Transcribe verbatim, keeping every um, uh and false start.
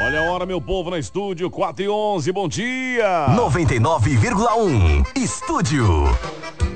Olha a hora, meu povo, na estúdio, quatro e onze, bom dia! noventa e nove vírgula um, estúdio.